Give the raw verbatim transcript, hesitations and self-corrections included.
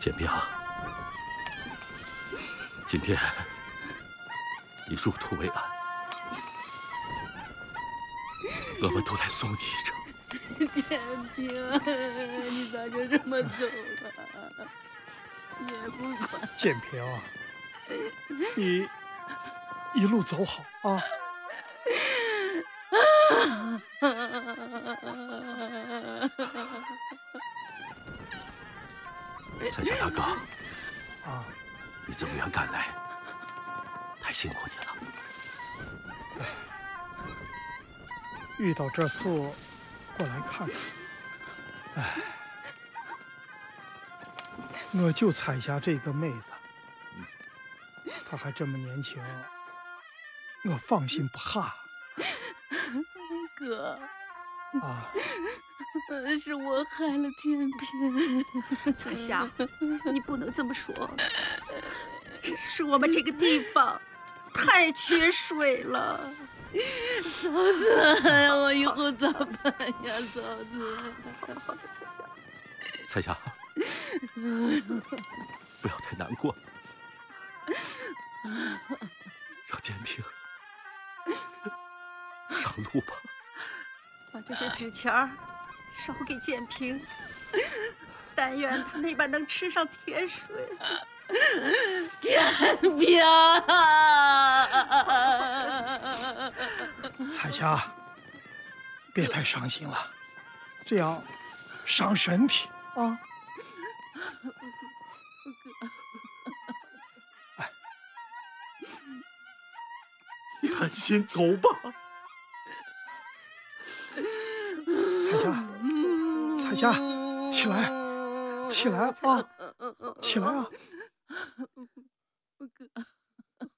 建平，今天你入土为安，我们都来送你一程。 建平，你咋就这么走了？也不管。 建平，你一路走好啊！ 彩霞大哥， 啊， 你这么远赶来，太辛苦你了。 遇到这事，过来看看。哎，我就彩霞这个妹子，她还这么年轻，我放心不下。 哥， 啊， 是我害了建平。 彩霞，你不能这么说，是我们这个地方太缺水了。 嫂子，哎呀，我以后咋办呀，嫂子？ 好的，好的，彩霞。 彩霞，不要太难过，让建平上路吧。 把这些纸钱儿捎给建平，但愿他那边能吃上甜水。 建平， 彩霞，别太伤心了，这样伤身体啊。哎， 你安心走吧。 彩霞，彩霞，起来，起来啊，起来啊！